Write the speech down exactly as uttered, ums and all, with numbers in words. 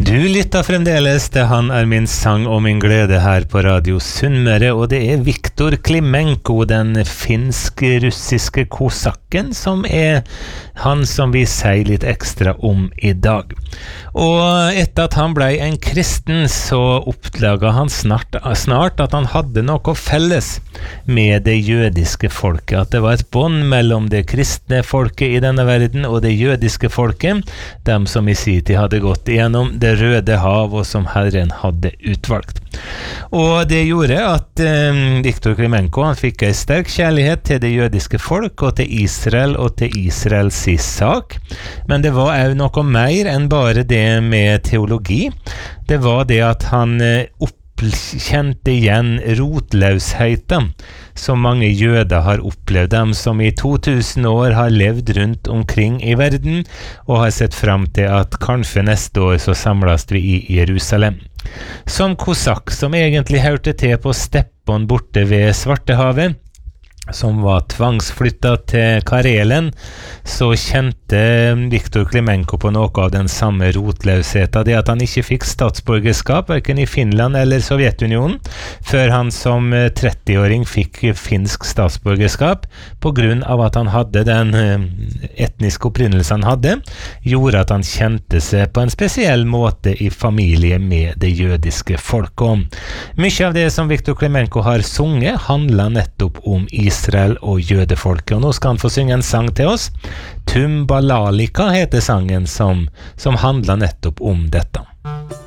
Du lytter fremdeles til Han er min sang og min glede her på Radio Sunnmøre, og det er Viktor Klimenko, den finsk-russiske kosakken, som er han som vi sier litt ekstra om i dag. Og etter at han ble en kristen, så oppdaget han snart, snart at han hadde noe felles med det jødiske folket, at det var et bånd mellom det kristne folket i denne verden og det jødiske folket, dem som i sin tid hadde gått igjennom det røde hav og som Herren hadde utvalgt. Og det gjorde at eh, Viktor Klimenko han fikk en sterk kjærlighet til det jødiske folk og til Israel og til Israels sak. Men det var også noe mer enn bare det med teologi. Det var det at han eh, oppkjente igjen rotløsheten som mange jøder har opplevd, dem som i to tusen år har levd rundt omkring i verden og har sett frem til at kanskje neste år så samles vi i Jerusalem. Som kosakk, som egentlig hørte til på steppen borte ved Svartehavet, som var tvangsflyttet til Karelen, så kjente Viktor Klimenko på noe av den samme rotløsheten, det at han ikke fikk statsborgerskap, hverken i Finland eller Sovjetunionen, før han som trettiåring fikk finsk statsborgerskap, på grunn av at han hadde den etniske opprinnelse han hadde, gjorde at han kjente seg på en spesiell måte i familie med det jødiske folk. Og mye av det som Viktor Klimenko har sunget, handler nettopp om Israel Israel og jødefolket, og nå skal han få synge en sang til oss. Tumbalalika heter sangen som, som handler nettopp om dette.